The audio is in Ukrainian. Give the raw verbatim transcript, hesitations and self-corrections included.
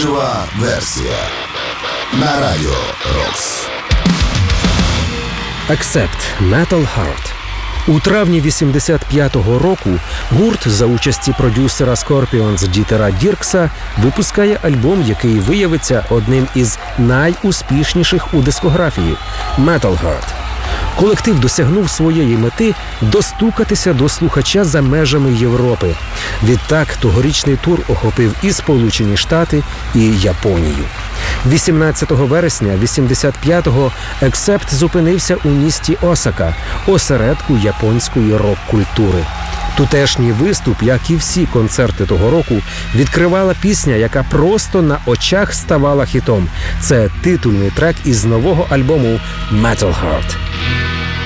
Жива версія на Радіо Рокс. Accept – Metal Heart. У травні вісімдесят п'ятого року гурт за участі продюсера Scorpions Дітера Діркса випускає альбом, який виявиться одним із найуспішніших у дискографії – Metal Heart. Колектив досягнув своєї мети достукатися до слухача за межами Європи. Відтак тогорічний тур охопив і Сполучені Штати, і Японію. вісімнадцятого вересня вісімдесят п'ятого Accept зупинився у місті Осака, осередку японської рок-культури. Тутешній виступ, як і всі концерти того року, відкривала пісня, яка просто на очах ставала хітом. Це титульний трек із нового альбому «Metal Heart».